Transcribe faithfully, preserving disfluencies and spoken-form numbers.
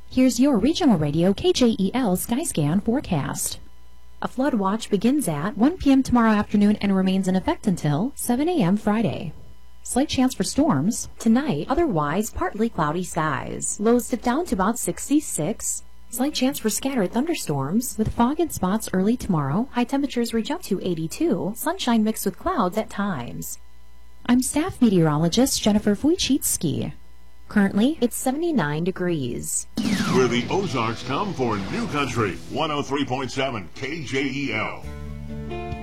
Here's your regional radio K J E L Skyscan forecast. A flood watch begins at one p m tomorrow afternoon and remains in effect until seven a m Friday. Slight chance for storms. Tonight, otherwise partly cloudy skies. Lows dip down to about sixty-six. Slight chance for scattered thunderstorms with fog in spots early tomorrow. High temperatures reach up to eighty-two. Sunshine mixed with clouds at times. I'm staff meteorologist Jennifer Wojcicki. Currently, it's seventy-nine degrees. Where the Ozarks come for New Country, one oh three point seven K J E L.